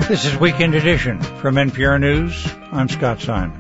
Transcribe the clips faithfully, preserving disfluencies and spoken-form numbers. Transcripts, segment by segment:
This is Weekend Edition from N P R News. I'm Scott Simon.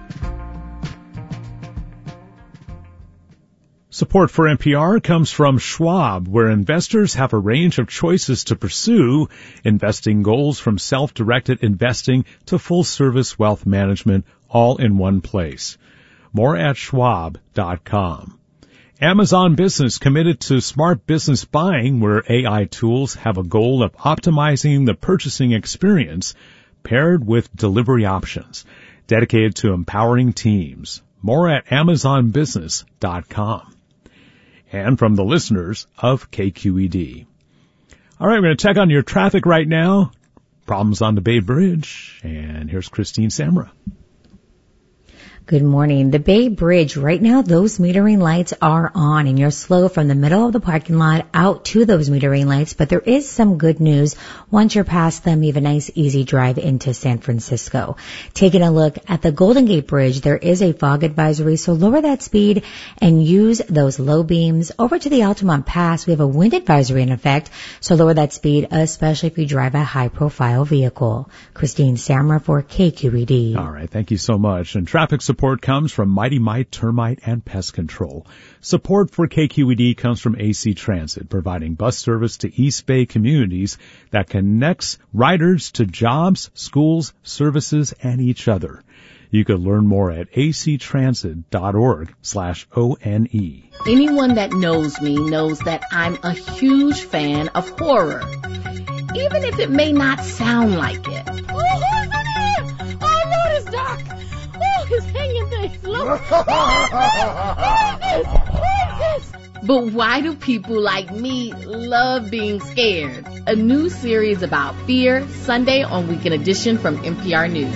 Support for N P R comes from Schwab, where investors have a range of choices to pursue, investing goals from self-directed investing to full-service wealth management, all in one place. More at schwab dot com. Amazon Business committed to smart business buying, where A I tools have a goal of optimizing the purchasing experience paired with delivery options, dedicated to empowering teams. More at amazon business dot com. And from the listeners of K Q E D. All right, we're going to check on your traffic right now. Problems on the Bay Bridge. And here's Christine Samra. Good morning. The Bay Bridge, right now, those metering lights are on, and you're slow from the middle of the parking lot out to those metering lights, but there is some good news. Once you're past them, you have a nice, easy drive into San Francisco. Taking a look at the Golden Gate Bridge, there is a fog advisory, so lower that speed and use those low beams. Over to the Altamont Pass, we have a wind advisory in effect, so lower that speed, especially if you drive a high-profile vehicle. Christine Samra for K Q E D. All right, thank you so much. And traffic support Support comes from Mighty Mite Termite and Pest Control. Support for K Q E D comes from A C Transit, providing bus service to East Bay communities that connects riders to jobs, schools, services, and each other. You can learn more at actransit.org slash O-N-E. Anyone that knows me knows that I'm a huge fan of horror, even if it may not sound like it. Oh, who's in here? Oh, no, it's dark. Oh, his hanging things. Look. What is this? What is this? But why do people like me love being scared? A new series about fear, Sunday on Weekend Edition from N P R News.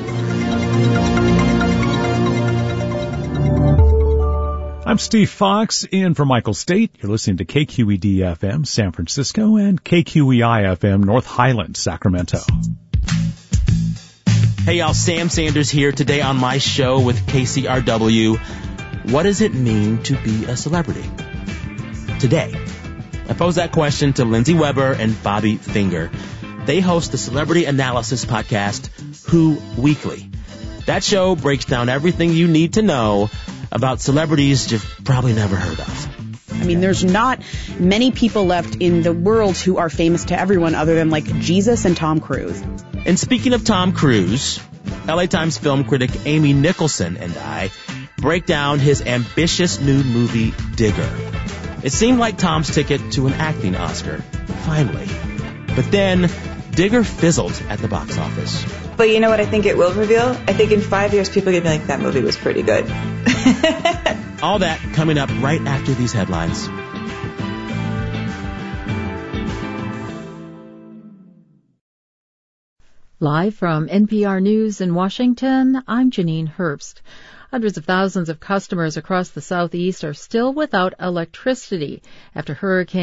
I'm Steve Fox, in for Michael State. You're listening to K Q E D F M San Francisco and K Q E I F M North Highlands, Sacramento. Hey y'all, Sam Sanders here today on my show with K C R W. What does it mean to be a celebrity? Today, I pose that question to Lindsay Weber and Bobby Finger. They host the celebrity analysis podcast, Who Weekly. That show breaks down everything you need to know about celebrities you've probably never heard of. I mean, there's not many people left in the world who are famous to everyone other than, like, Jesus and Tom Cruise. And speaking of Tom Cruise, L A Times film critic Amy Nicholson and I break down his ambitious new movie, Digger. It seemed like Tom's ticket to an acting Oscar, finally. But then, Digger fizzled at the box office. But you know what I think it will reveal? I think in five years people are going to be like, that movie was pretty good. All that coming up right after these headlines. Live from N P R News in Washington, I'm Janine Herbst. Hundreds of thousands of customers across the Southeast are still without electricity after Hurricane